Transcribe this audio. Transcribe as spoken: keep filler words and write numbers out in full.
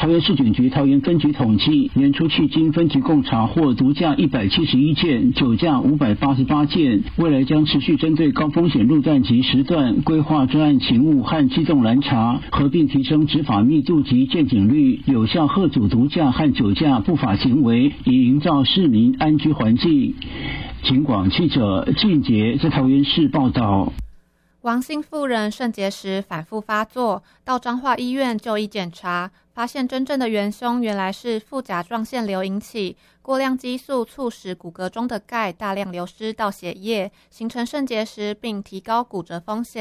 桃园市警局桃园分局统计，年初迄今分局共查获毒驾一百七十一件，酒驾五百八十八件。未来将持续针对高风险路段及时段，规划专案勤务和机动拦查，合并提升执法密度及见警率，有效遏阻毒驾和酒驾不法行为，以营造市民安居环境。警广记者靳杰在桃园市报道。 王姓妇人肾结石反复发作，到彰化医院就医检查，发现真正的元凶原来是副甲状腺瘤引起，过量激素促使骨骼中的钙大量流失到血液，形成肾结石并提高骨折风险。